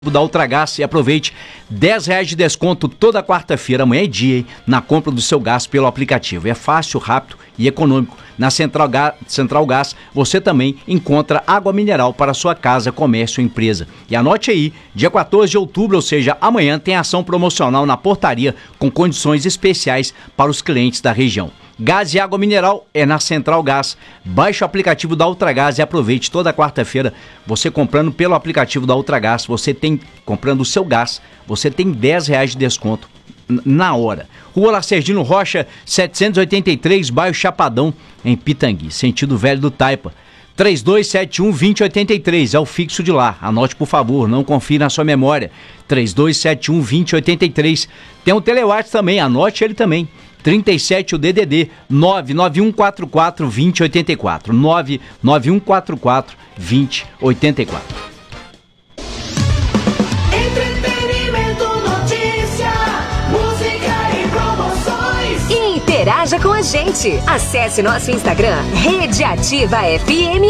Da Ultragás e aproveite R$10 de desconto toda quarta-feira, amanhã é dia, hein, na compra do seu gás pelo aplicativo. É fácil, rápido e econômico. Na Central Gás você também encontra água mineral para sua casa, comércio ou empresa. E anote aí, dia 14 de outubro, ou seja, amanhã tem ação promocional na portaria com condições especiais para os clientes da região. Gás e água mineral é na Central Gás. Baixe o aplicativo da Ultragás e aproveite toda quarta-feira. Você comprando pelo aplicativo da Ultragás, comprando o seu gás, você tem R$10 de desconto na hora. Rua Lacerdino Rocha, 783, bairro Chapadão, em Pitangui, sentido Velho do Taipa. 3271-2083 é o fixo de lá. Anote, por favor, não confie na sua memória. 3271-2083. Tem o Telewatch também, anote ele também. 37 o DDD 99144-2084 99144-2084. Entretenimento, notícia, música e promoções. Interaja com a gente. Acesse nosso Instagram, Rede Ativa FM.